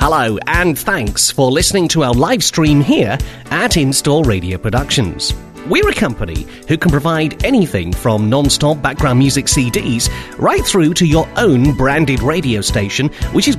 Hello, and thanks for listening to our live stream here at In-Store Radio Productions. We're a company who can provide anything from non-stop background music CDs right through to your own branded radio station, which is